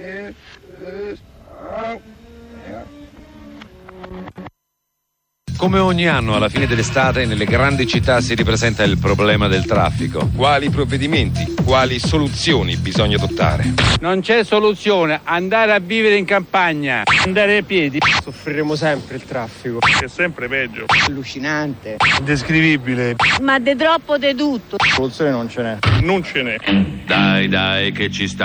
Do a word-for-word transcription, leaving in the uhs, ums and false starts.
Come ogni anno, alla fine dell'estate, nelle grandi città si ripresenta il problema del traffico. Quali provvedimenti, quali soluzioni bisogna adottare? Non c'è soluzione, andare a vivere in campagna, andare a piedi. Soffriremo sempre il traffico. È sempre peggio. Allucinante. Indescrivibile. Ma de troppo de tutto. Soluzione non ce n'è. Non ce n'è. Dai, dai, che ci sta.